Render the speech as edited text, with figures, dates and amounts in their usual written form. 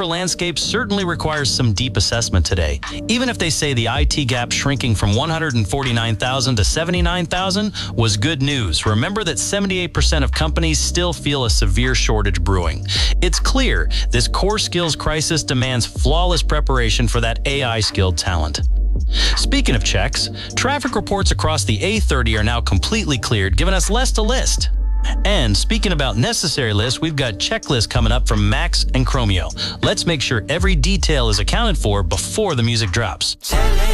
landscape certainly requires some deep assessment today. Even if they say the IT gap shrinking from 149,000 to 79,000 was good news, remember that 78% of companies still feel a severe shortage brewing. It's clear this core skills crisis demands flawless preparation for that AI-skilled talent. Speaking of checks, traffic reports across the A30 are now completely cleared, giving us less to list. And speaking about necessary lists, we've got checklists coming up from Max and Chromeo. Let's make sure every detail is accounted for before the music drops.